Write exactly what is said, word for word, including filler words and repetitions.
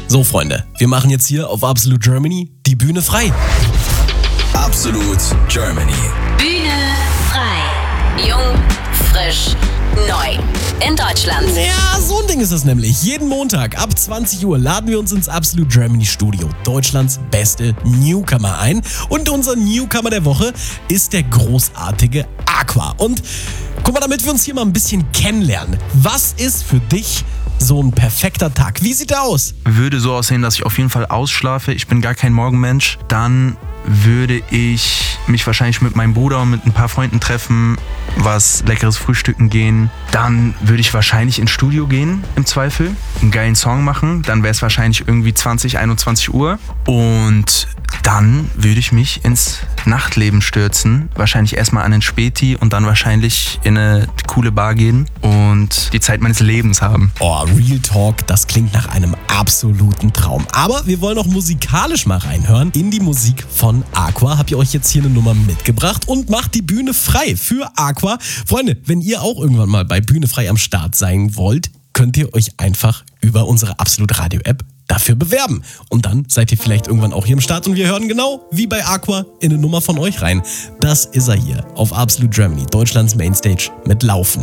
So, Freunde, wir machen jetzt hier auf Absolute Germany die Bühne frei. Absolute Germany. Bühne frei. Jung, frisch, neu. In Deutschland. Ja, so ein Ding ist es nämlich. Jeden Montag ab zwanzig Uhr laden wir uns ins Absolute Germany Studio, Deutschlands beste Newcomer, ein. Und unser Newcomer der Woche ist der großartige Aqua. Und guck mal, damit wir uns hier mal ein bisschen kennenlernen. Was ist für dich so ein perfekter Tag? Wie sieht er aus? Würde so aussehen, dass ich auf jeden Fall ausschlafe. Ich bin gar kein Morgenmensch. Dann würde ich mich wahrscheinlich mit meinem Bruder und mit ein paar Freunden treffen, was leckeres Frühstücken gehen. Dann würde ich wahrscheinlich ins Studio gehen, im Zweifel, einen geilen Song machen. Dann wäre es wahrscheinlich irgendwie zwanzig, einundzwanzig Uhr. Und dann würde ich mich ins Nachtleben stürzen. Wahrscheinlich erstmal an den Späti und dann wahrscheinlich in eine coole Bar gehen und die Zeit meines Lebens haben. Oh, Real Talk, das klingt nach einem absoluten Traum. Aber wir wollen auch musikalisch mal reinhören in die Musik von Aqua. Habt ihr euch jetzt hier eine Nummer mitgebracht und macht die Bühne frei für Aqua. Freunde, wenn ihr auch irgendwann mal bei Bühne frei am Start sein wollt, könnt ihr euch einfach über unsere Absolute Radio App dafür bewerben. Und dann seid ihr vielleicht irgendwann auch hier im Start und wir hören genau wie bei Aqua in eine Nummer von euch rein. Das ist er hier auf Absolute Germany, Deutschlands Mainstage mit Laufen.